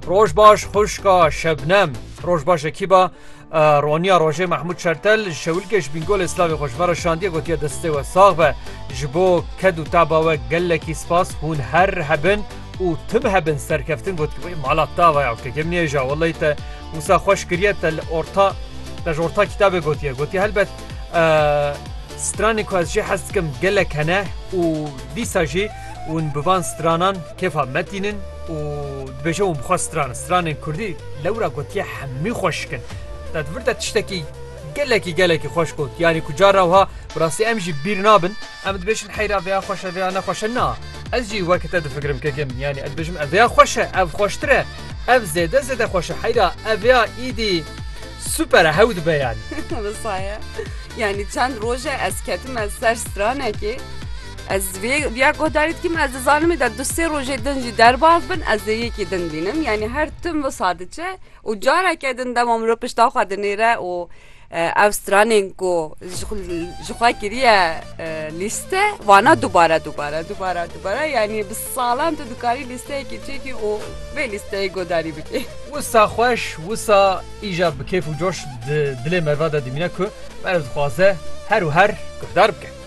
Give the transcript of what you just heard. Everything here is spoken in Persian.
روش باش خوشکا شبنم روش باش کیبا رونیا روژه محمود شرطل شولکش بینگول اسلامی خوشبار شاندیه گوتیه دسته و ساغ و جبو کد و تابا و گلکی سپاس هون هر هبن و تم هبن سرکفتن گوتی مالات داوا یا که کم نیجا والله تا وسا خوش کریه تل ارتا تجورتا کتاب گوتیه هلبت سترانی که از جه هست کم گلک هنه و دیسا جی ون بوان سترانان کیفا متینن و بجه و بخوا ستران کردی لورا گوتیه همی خوش کن تدورتا تشتکی گلکی خوش گوت یعنی کجا روها براستی امجی بیر نابن امد بشن حیرا ویا خوشه ویا نخوشه نا از جی وقت اد فکرم که کم یعنی اد بشم ویا خوشه اف خوشتره اف زیده خوشه حیرا ویا ایدی سوپر هود به یعنی بصایه یعنی چند روزه از کتم از سر سترانه که از ویا گودارید که از زانمی در دو سه روزه دنجی در باز بن از یکی دن بینم یعنی هر تم و سادچه و جارا که دن دمام رو پشتا خود نیره و افسترانین کو جخواه کریه لیسته وانا دوباره یعنی بسالان تو دکاری لیسته که چی که او به لیسته گوداری بکی وسا خوش وسا ایجاب بکیف و جوش دل مرواده دیمینه که مرد خوازه هر و هر گفتار بکن